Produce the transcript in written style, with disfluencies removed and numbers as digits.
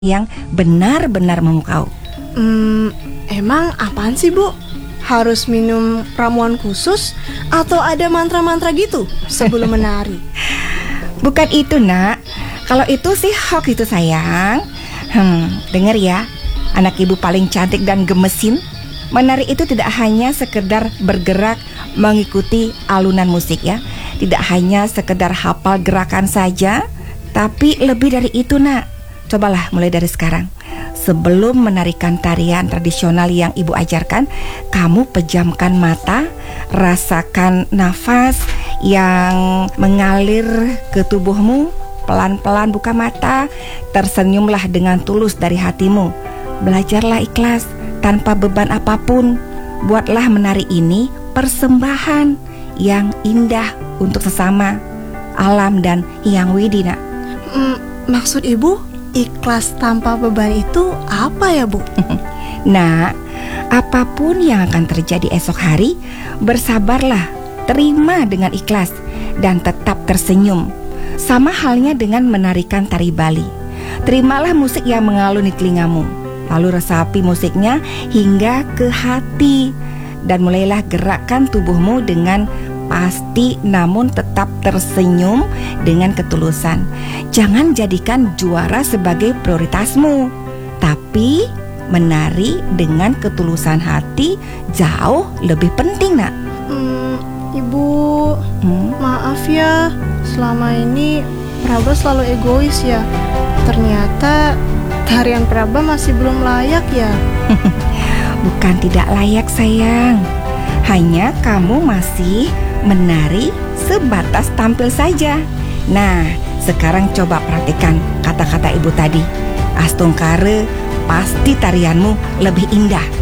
yang benar-benar memukau. Emang apaan sih, Bu? Harus minum ramuan khusus atau ada mantra-mantra gitu sebelum menari? Bukan itu, Nak. Kalau itu sih hoax itu, sayang. Dengar ya, anak ibu paling cantik dan gemesin. Menari itu tidak hanya sekedar bergerak mengikuti alunan musik ya. Tidak hanya sekedar hafal gerakan saja, tapi lebih dari itu, Nak. Cobalah mulai dari sekarang. Sebelum menarikan tarian tradisional yang ibu ajarkan, kamu pejamkan mata, rasakan nafas yang mengalir ke tubuhmu. Pelan-pelan buka mata, tersenyumlah dengan tulus dari hatimu. Belajarlah ikhlas, tanpa beban apapun. Buatlah menari ini persembahan yang indah untuk sesama, alam dan Hyang Widi, Nak. Maksud ibu ikhlas tanpa beban itu apa ya, Bu? Nah, apapun yang akan terjadi esok hari, bersabarlah, terima dengan ikhlas, dan tetap tersenyum. Sama halnya dengan menarikan tari Bali. Terimalah musik yang mengalun di telingamu, lalu resapi musiknya hingga ke hati, dan mulailah gerakkan tubuhmu dengan pasti namun tetap tersenyum dengan ketulusan. Jangan jadikan juara sebagai prioritasmu, tapi menari dengan ketulusan hati jauh lebih penting, Nak. Ibu, maaf ya, selama ini Praba selalu egois ya. Ternyata tarian Praba masih belum layak ya. Bukan tidak layak, sayang. Hanya kamu masih menari sebatas tampil saja. Nah, sekarang coba perhatikan kata-kata ibu tadi. Astungkare, pasti tarianmu lebih indah.